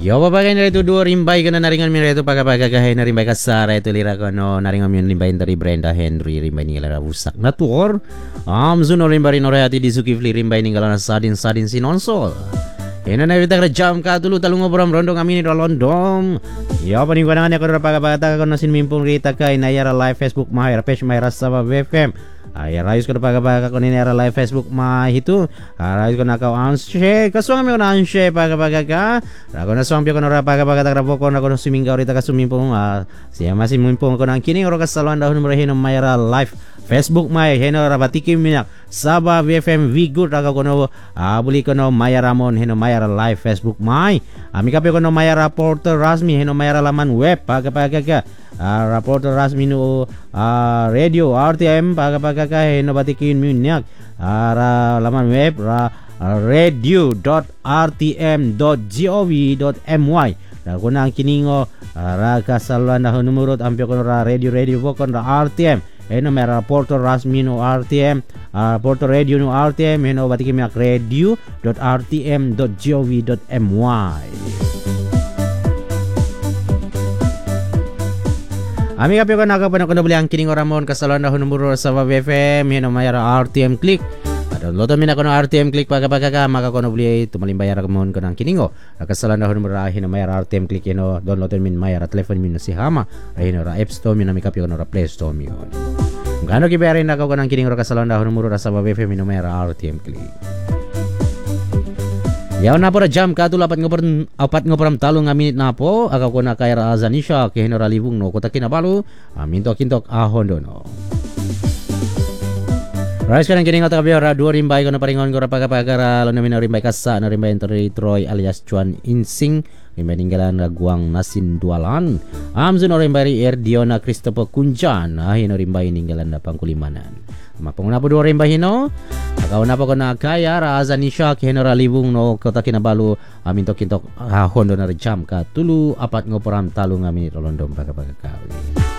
Yo babagay na ito dua rimbay ka na naringan mi reto pagkapagkagahay na rimbay kasara ito lira ko no naringan mi rimbay dari Brenda Henry rimbay ni lara rusak na tuor zuno rimbay no reati di sukifli rimbay ni galana sadin sinonsol ena na kita jam ka dulu talung obram rondong amin ni London ya paning kanangan ko pagkapagkata ko na sinmimpong rita kay nayara live Facebook mahira page mahira sa BFM ay rayos ko na pagkapagka ko ni nayara live Facebook mahito rayos ko na ka anshe kaswang mi ko na anshe pagkapagka rago na swang ko na pagkapagka rapo ko na ko sumingaw rita ka sumimpong siya masimpong ko na kining ro kasalwan dahon mo rehin mayara live Facebook may heno rabatikim minak Saba BFM Vigur raga kono buli kono Maya Ramon heno Maya live Facebook may kape kono Maya Reporter Rasmi heno Maya laman web pagkapagka Reporter Rasmi no radio RTM pagkapagka heno batikin minak laman web radio.rtm.gov.my rago na ang kiningo raga salwan na numurot ampyo kono radio bokon RTM eno may Reporter Rasmi no RTM Porto Radio no RTM eno batikim yak radio.rtm.gov.my Ami kape ko nakapanong ko na buli ang kining oramon kasalon na hunumuro sa BFM eno may RTM click loto mina ko no RTM click pagkapagka maka ko no buli tumalimbaya ra mo ko nang kiningo nakasalan na hunumuro hino may RTM click eno download min may telephone min si hama hino ra App Store min mi kape ko no Play Store mi Gano kibayarin na ako ng kining ro kasalon dahon muro sa BFM minumera RTM click. Yaw na po na jam ka tulapat nga param talong nga minute na po ako ko na kay Razanisha kay Generalibong no ko ta kinabalo mintok ahon do no. Rais ka ng kining at kabiyo ra duwa rimbay ko na paringon ko ra pagkapagara lo namin na rimbay kasa na rimbay Troy alias Juan Insing rimbay ninggalan guang nasin dualan amzun o rimbay Erdiona Christopher Kunjan hino rimbay ninggalan na pangkulimanan mapanguna po duwa rimbay hino akaw na po ko na kaya raazan ni siya General Libong no kota kinabalo amintok-kintok hondo na rin jam ka tulu apat ngo param talo nga minit olondom pagkapagakawi